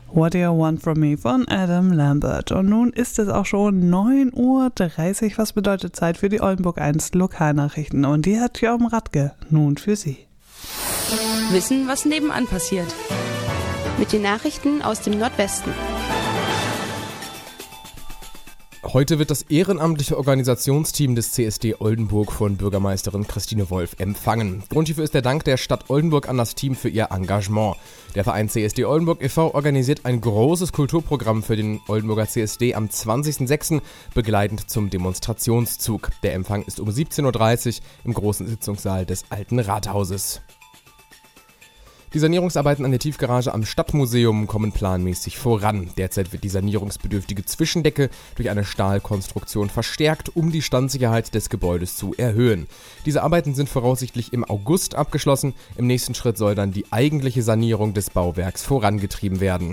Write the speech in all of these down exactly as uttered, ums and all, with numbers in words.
What Do You Want From Me von Adam Lambert. Und nun ist es auch schon neun Uhr dreißig, was bedeutet Zeit für die Oldenburg eins Lokalnachrichten. Und die hat Jörn Radke nun für Sie. Wissen, was nebenan passiert. Mit den Nachrichten aus dem Nordwesten. Heute wird das ehrenamtliche Organisationsteam des C S D Oldenburg von Bürgermeisterin Christine Wolf empfangen. Grund hierfür ist der Dank der Stadt Oldenburg an das Team für ihr Engagement. Der Verein C S D Oldenburg e V organisiert ein großes Kulturprogramm für den Oldenburger C S D am zwanzigsten sechsten begleitend zum Demonstrationszug. Der Empfang ist um siebzehn Uhr dreißig im großen Sitzungssaal des Alten Rathauses. Die Sanierungsarbeiten an der Tiefgarage am Stadtmuseum kommen planmäßig voran. Derzeit wird die sanierungsbedürftige Zwischendecke durch eine Stahlkonstruktion verstärkt, um die Standsicherheit des Gebäudes zu erhöhen. Diese Arbeiten sind voraussichtlich im August abgeschlossen. Im nächsten Schritt soll dann die eigentliche Sanierung des Bauwerks vorangetrieben werden.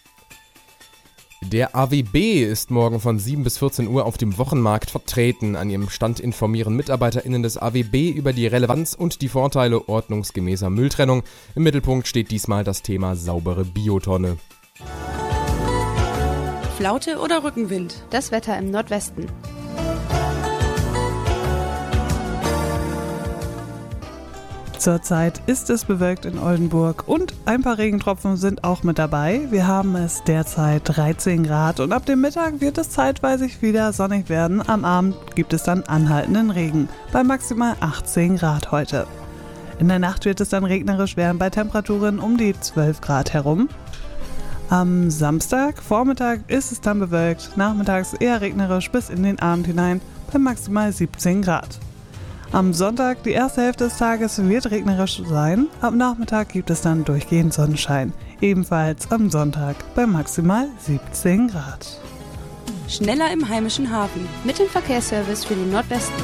Der A W B ist morgen von sieben bis vierzehn Uhr auf dem Wochenmarkt vertreten. An ihrem Stand informieren MitarbeiterInnen des A W B über die Relevanz und die Vorteile ordnungsgemäßer Mülltrennung. Im Mittelpunkt steht diesmal das Thema saubere Biotonne. Flaute oder Rückenwind? Das Wetter im Nordwesten. Zurzeit ist es bewölkt in Oldenburg und ein paar Regentropfen sind auch mit dabei. Wir haben es derzeit dreizehn Grad und ab dem Mittag wird es zeitweise wieder sonnig werden. Am Abend gibt es dann anhaltenden Regen bei maximal achtzehn Grad heute. In der Nacht wird es dann regnerisch werden bei Temperaturen um die zwölf Grad herum. Am Samstag Vormittag ist es dann bewölkt, nachmittags eher regnerisch bis in den Abend hinein bei maximal siebzehn Grad. Am Sonntag, die erste Hälfte des Tages, wird regnerisch sein. Am Nachmittag gibt es dann durchgehend Sonnenschein. Ebenfalls am Sonntag bei maximal siebzehn Grad. Schneller im heimischen Hafen. Mit dem Verkehrsservice für den Nordwesten.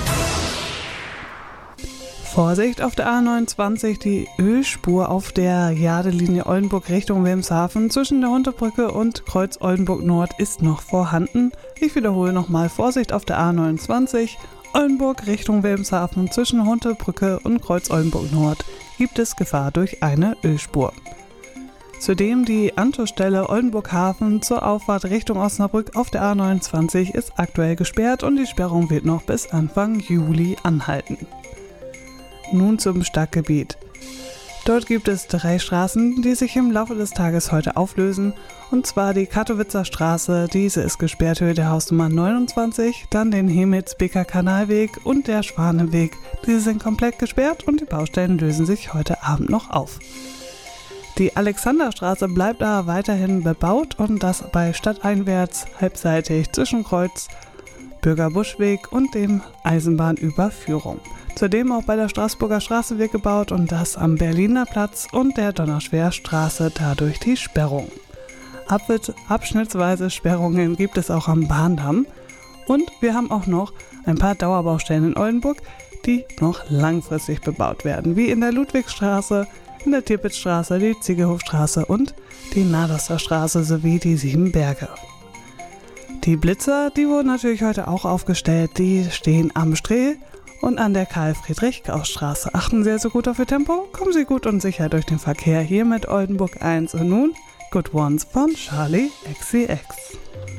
Vorsicht auf der A neunundzwanzig, die Ölspur auf der Jadelinie Oldenburg Richtung Wilhelmshaven zwischen der Huntebrücke und Kreuz Oldenburg Nord ist noch vorhanden. Ich wiederhole nochmal, Vorsicht auf der A neunundzwanzig, Oldenburg Richtung Wilhelmshaven zwischen Huntebrücke und Kreuz Oldenburg Nord gibt es Gefahr durch eine Ölspur. Zudem die Anschlussstelle Oldenburg Hafen zur Auffahrt Richtung Osnabrück auf der A neunundzwanzig ist aktuell gesperrt und die Sperrung wird noch bis Anfang Juli anhalten. Nun zum Stadtgebiet. Dort gibt es drei Straßen, die sich im Laufe des Tages heute auflösen, und zwar die Katowitzer Straße, diese ist gesperrt Höhe der Hausnummer neunundzwanzig, dann den Hemitz-Beker Kanalweg und der Schwanenweg, diese sind komplett gesperrt und die Baustellen lösen sich heute Abend noch auf. Die Alexanderstraße bleibt aber weiterhin bebaut und das bei stadteinwärts halbseitig zwischen Kreuz, Bürgerbuschweg und dem Eisenbahnüberführung. Zudem auch bei der Straßburger Straße wird gebaut und das am Berliner Platz und der Donnerschwerstraße dadurch die Sperrung. Abschnittsweise Sperrungen gibt es auch am Bahndamm und wir haben auch noch ein paar Dauerbaustellen in Oldenburg, die noch langfristig bebaut werden, wie in der Ludwigstraße, in der Tirpitzstraße, die Ziegelhofstraße und die Naderster Straße sowie die Siebenberge. Die Blitzer, die wurden natürlich heute auch aufgestellt, die stehen am Streh und an der Karl-Friedrich-Gauss-Straße. Achten Sie also gut auf Ihr Tempo, kommen Sie gut und sicher durch den Verkehr hier mit Oldenburg eins und nun Good Ones von Charlie X C X.